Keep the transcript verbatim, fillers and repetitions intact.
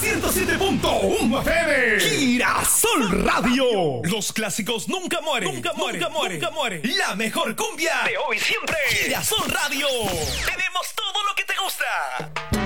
ciento siete punto uno F M. Girasol Radio. Los clásicos nunca mueren. Nunca mueren. Nunca mueren. Nunca mueren. La mejor cumbia de hoy siempre. Girasol Radio. Tenemos todo lo que te gusta.